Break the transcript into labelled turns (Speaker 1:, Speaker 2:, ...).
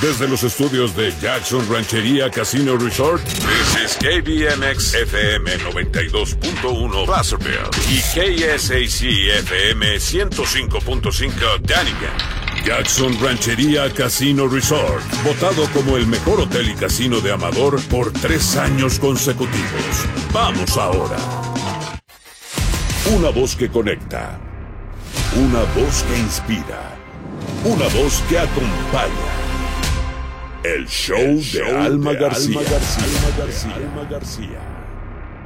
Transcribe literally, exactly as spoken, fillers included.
Speaker 1: Desde los estudios de Jackson Ranchería Casino Resort, this is K B M X F M noventa y dos punto uno Placerville y K S A C F M ciento cinco punto cinco Dunnigan. Jackson Ranchería Casino Resort, votado como el mejor hotel y casino de Amador por tres años consecutivos. Vamos ahora. Una voz que conecta. Una voz que inspira. Una voz que acompaña. El show, El show de, Alma, de García. Alma García. Alma García. Alma García.